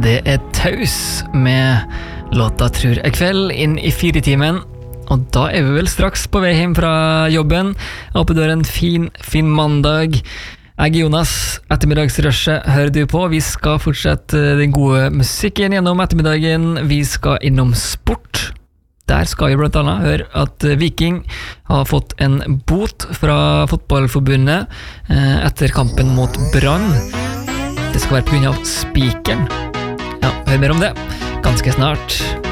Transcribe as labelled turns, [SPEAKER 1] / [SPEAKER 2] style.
[SPEAKER 1] Det Taus med låta Tror jeg kveld inn i 4-timen. Og da vi vel straks på vei hjem fra jobben. Jeg håper du har en fin mandag. Jeg Jonas, ettermiddagsrushet hører du på. Vi skal fortsette den gode musikken gjennom ettermiddagen. Vi skal innom sport. Der skal vi blant annet høre at Viking har fått en bot fra fotballforbundet etter kampen mot Brann. Det skal være på grunn av spikeren. Ja, hør mer om det ganske snart.